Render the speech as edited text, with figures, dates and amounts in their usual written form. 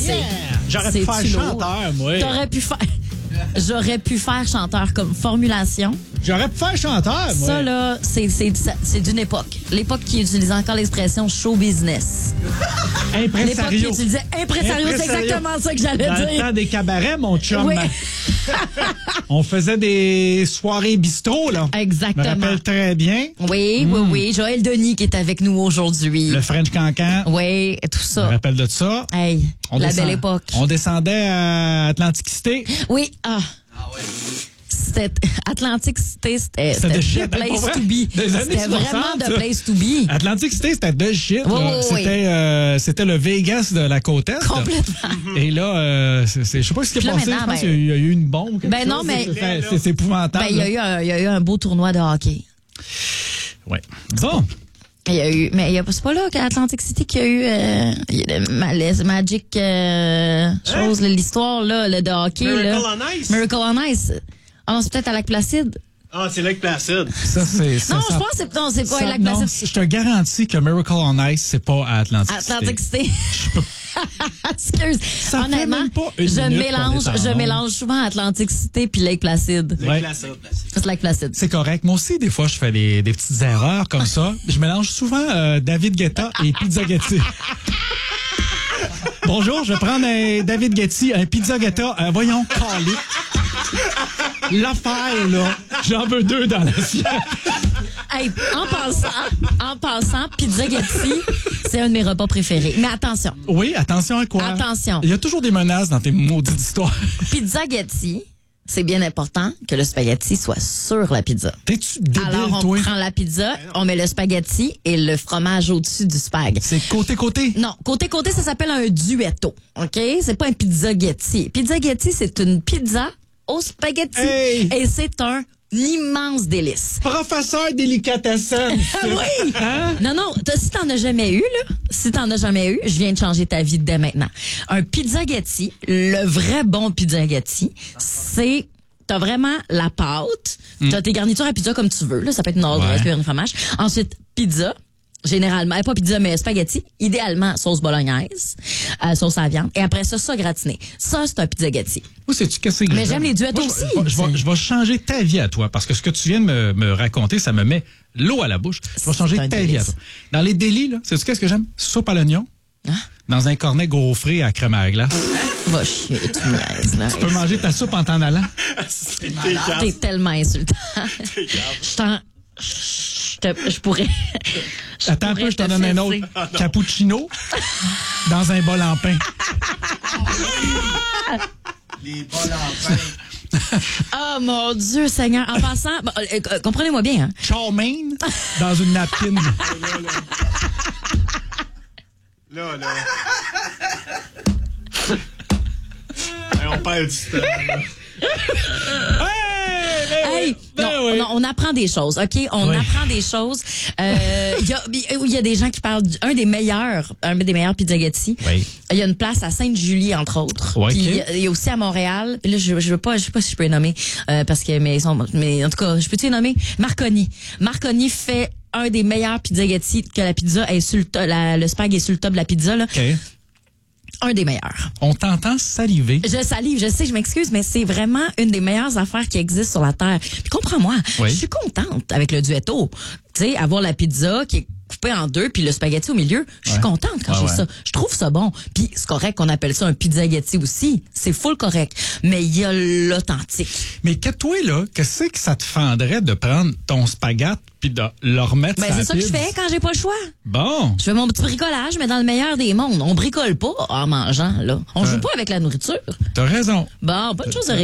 J'aurais pu faire chanteur, moi. J'aurais pu faire chanteur comme formulation. J'aurais pu faire chanteur, moi. Ça, là, c'est d'une époque. L'époque qui utilisait encore l'expression show business. Impresario. L'époque qui utilisait impresario, c'est exactement ça que j'allais Dans dire. le temps des cabarets, mon chum. Oui. On faisait des soirées bistrot, là. Exactement. Je me rappelle très bien. Oui. Joël Denis qui est avec nous aujourd'hui. Le French Cancan. Oui, tout Je ça. me rappelle de ça. Hey, belle époque. On descendait à Atlantic City. Oui, C'était Atlantic City, c'était de shit, the place pour vrai? to be. Des années C'était 60, vraiment the ça. place to be. Atlantic City, c'était de shit. Oui, là. oui, C'était le Vegas de la côte Est. Complètement. Et là, je sais pas ce qui est Puis là, passé. Je maintenant, pense qu'il y a eu une bombe. Quelque Ben non, chose. mais- C'est épouvantable. Ben, il y a eu un beau tournoi de hockey. Ouais. Bon. Il y a eu, mais c'est pas là qu'à Atlantic City qu'il y a eu il y a le Magic chose, là, l'histoire là, le de hockey Miracle là. on Ice? Miracle on Ice. Ah non, c'est peut-être à Lac Placide. Ah, c'est Lac Placide. Ça, c'est. Non, je pense que c'est pas à Lac Non, Placide. je te garantis que Miracle on Ice, c'est pas à Atlantic Atlantic City. City. Excuse. fait Honnêtement, même pas une je minute qu'on est en je onde. mélange souvent Atlantic City puis Lake Placid. Ouais. Lac Placide. C'est Lake Placid. C'est correct. Moi aussi, des fois, je fais des petites erreurs comme ça. Je mélange souvent David Guetta et Pizza Getty. Bonjour, je vais prendre un David Getty, un Pizza Guetta. Voyons, calé. L'affaire, là, j'en veux deux dans l'assiette. Hey, en passant, Pizza Getty, c'est un de mes repas préférés. Mais attention, Oui, attention à quoi? Attention. Il y a toujours des menaces dans tes maudites histoires. Pizza Getty, c'est bien important que le spaghetti soit sur la pizza. T'es-tu débile, Alors, on toi? prend la pizza, on met le spaghetti et le fromage au-dessus du spag. C'est côté-côté. Non, côté-côté, ça s'appelle un duetto. OK? C'est pas un pizza Getty. Pizza Getty, c'est une pizza au spaghetti. Hey! Et c'est un immense délice. Professeur délicatessen. Oui! Non, si t'en as jamais eu, je viens de changer ta vie dès maintenant. Un pizza Getty, le vrai bon pizza Getty, c'est... T'as vraiment la pâte, t'as tes garnitures à pizza comme tu veux, là, ça peut être une ordre, Ouais. un fromage. Ensuite, pizza, généralement, pas pizza, mais spaghetti, idéalement sauce bolognaise, sauce à la viande, et après ça gratiné. Ça, c'est un pizza Getty. Moi, sais-tu qu'est-ce que Mais j'aime les duettos aussi. Je vais changer ta vie à toi, parce que ce que tu viens de me raconter, ça me met l'eau à la bouche. Je vais changer un ta vie à délice. toi. Dans les délits, là, sais-tu qu'est-ce que j'aime? Soupe à l'oignon, dans un cornet gaufré à crème à la glace. Va chier, tu me niaises, là. Tu peux manger ta soupe en t'en allant. T'es tellement insultant. Je pourrais. Attends un peu, je te donne un autre. Cappuccino dans un bol en pain. Les bols en pain. Oh mon Dieu, Seigneur. En passant, comprenez-moi bien, hein. Chow mein dans une napkin. Là. Hey, on perd du temps. Là. Hey, non, on apprend des choses, OK? On apprend des choses. Il y a des gens qui parlent un des meilleurs pizza Getty. Oui. Il y a une place à Sainte-Julie, entre autres. Ouais, Puis OK. il y a aussi à Montréal. Puis là, je sais pas si je peux les nommer, parce que, mais en tout cas, je peux-tu les nommer? Marconi. Marconi fait un des meilleurs pizza Getty, que la pizza est sur le spag est sur le top de la pizza, là. OK. Un des meilleurs. On t'entend saliver. Je salive, je sais, je m'excuse, mais c'est vraiment une des meilleures affaires qui existent sur la Terre. Puis comprends-moi, Oui. je suis contente avec le duetto. Tu sais, avoir la pizza qui est coupée en deux puis le spaghetti au milieu, je suis contente quand j'ai ça. Je trouve ça bon. Puis c'est correct qu'on appelle ça un pizza Getty aussi. C'est full correct. Mais il y a l'authentique. Mais que toi, là, qu'est-ce que ça te fendrait de prendre ton spaghette puis de le remettre Ben, sur c'est la ça que je pizza? fais quand j'ai pas le choix. Bon. Je fais mon petit bricolage, mais dans le meilleur des mondes. On bricole pas en mangeant, là. On joue pas avec la nourriture. T'as raison. Bon, bonne chose de